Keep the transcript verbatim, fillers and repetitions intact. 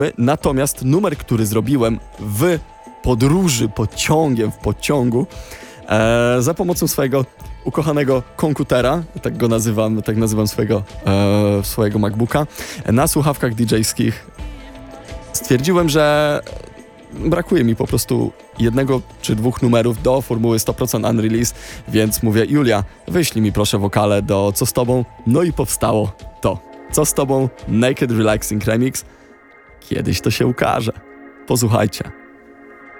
Natomiast numer, który zrobiłem w podróży pociągiem, w pociągu, e, za pomocą swojego ukochanego komputera, tak go nazywam, tak nazywam swojego, e, swojego MacBooka, na słuchawkach D J-skich stwierdziłem, że brakuje mi po prostu jednego czy dwóch numerów do formuły sto procent Unreleased, więc mówię: Julia, wyślij mi proszę wokale do Co z Tobą? No i powstało to. Co z Tobą? Naked Relaxing Remix. Kiedyś to się ukaże. Posłuchajcie.